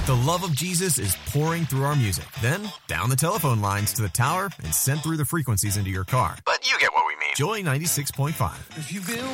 The love of Jesus is pouring through our music, then down the telephone lines to the tower and sent through the frequencies into your car. But you get what we mean. Joy 96.5. If you've been